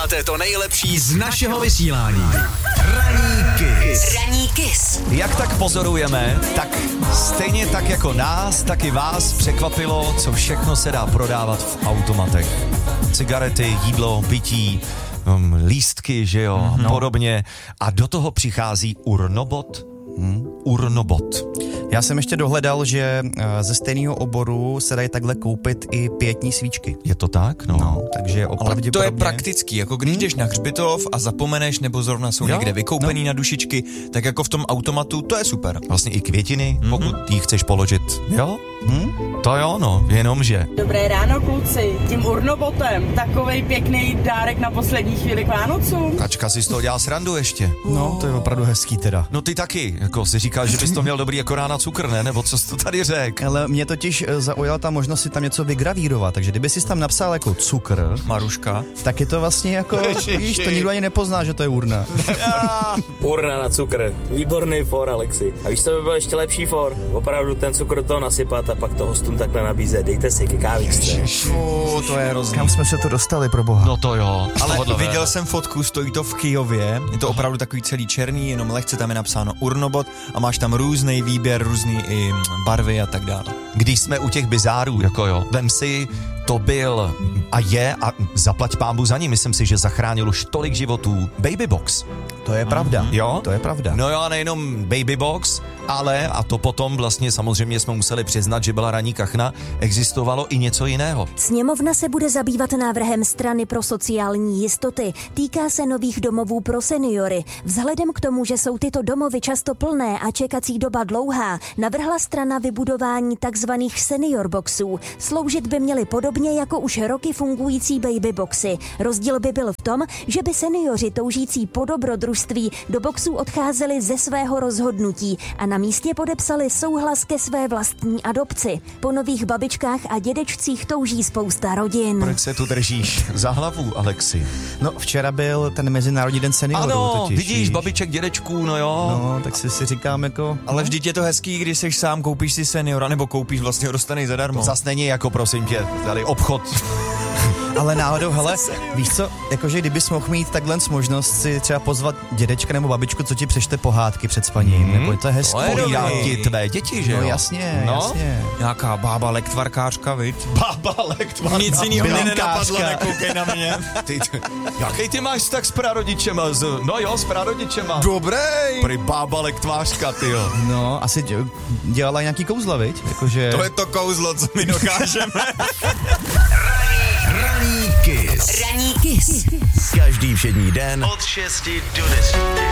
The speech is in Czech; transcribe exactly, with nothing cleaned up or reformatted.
máte to nejlepší z našeho vysílání. Ranní Kiss. Ranní Kiss. Jak tak pozorujeme, tak stejně tak jako nás, tak i vás překvapilo, co všechno se dá prodávat v automatech. Cigarety, jídlo, pití, um, lístky, že jo, no. podobně. A do toho přichází Urnobot. Hmm? Urnobot. Já jsem ještě dohledal, že ze stejného oboru se dají takhle koupit i pietní svíčky. Je to tak? No. no takže opravdu. Ale to je praktický, jako když jdeš na hřbitov a zapomeneš, nebo zrovna jsou jo? někde vykoupený no. na dušičky, tak jako v tom automatu, to je super. Vlastně i květiny, mm-hmm. pokud jí chceš položit. Jo? Hmm? To jo, no, jenomže. Dobré ráno, kluci. Tím Urnobotem. Takovej pěkný dárek na poslední chvíli k Vánocům. Kačka si z toho dělá srandu ještě. No, to je opravdu hezký teda. No ty taky, jako si říkáš, že bys to měl dobrý jako rána cukr, ne? Nebo co jsi to tady řekl? Ale mě totiž zaujala ta možnost si tam něco vygravírovat, takže kdyby si tam napsal jako cukr, Maruška, tak je to vlastně jako, víš, to nikdo ani nepozná, že to je urna. Urna na cukr. Výborný for, Alexi. A víš, co by byl ještě lepší for? Opravdu ten cukr do toho nasypat a pak to hostům takhle nabízet. Dejte si ke kávičce. Fů, to je hrozný. Kam jsme se to dostali, pro boha? No to jo. Ale viděl jsem fotku, stojí to v Kyjově, je to opravdu takový celý černý, jenom lehce tam je napsáno Urnobot a máš tam různý výběr, různý i barvy a tak dále. Když jsme u těch bizárů, jako jo, vem si, to byl a je a zaplať pánbu za ní, myslím si, že zachránil už tolik životů Babybox. To je pravda. Mm-hmm. Jo? To je pravda. No jo, nejenom Babybox, ale, a to potom vlastně samozřejmě jsme museli přiznat, že byla ranní kachna, existovalo i něco jiného. Sněmovna se bude zabývat návrhem strany pro sociální jistoty. Týká se nových domovů pro seniory. Vzhledem k tomu, že jsou tyto domovy často plné a čekací doba dlouhá, navrhla strana vybudování takzvaných senior boxů. Sloužit by měly podobně jako už roky fungující babyboxy. Rozdíl by byl v tom, že by seniori toužící po dobrodružství do boxů odcházeli ze svého rozhodnutí a na místě podepsali souhlas ke své vlastní adopci. Po nových babičkách a dědečcích touží spousta rodin. Proč se tu držíš za hlavu, Alexi? No, včera byl ten Mezinárodní den seniorů. Ano, totiž, vidíš, víš? Babiček, dědečků, no jo. No, tak si si říkám jako... Ale vždyť je to hezký, když jsi sám, koupíš si seniora, nebo koupíš vlastně ho dostanej zadarmo. To zas není jako, prosím tě, tady obchod. Ale náhodou, hele, víš co, jakože kdybys mohl mít takhle možnost si třeba pozvat dědečka nebo babičku, co ti přečte pohádky před spaním, mm, nebo je to hezký. Povídá ti tvé děti, že jo? No jasně, no? jasně. Nějaká bába lektvarkářka, viď? Bába lektvarkářka. Nic jinýho mě nenapadlo, nekoukej na mě. Ty, ty, jaký ty máš tak s prarodičema? Z, no jo, s prarodičema. Dobrý. Prý bába lektvářka, tyjo. No, asi dě, dělala nějaký kouzla, viď? Jakože... To je to kouzlo, co my dokážeme. Ranní Kiss. Ranní Kiss. Každý všední den od šesti do deseti.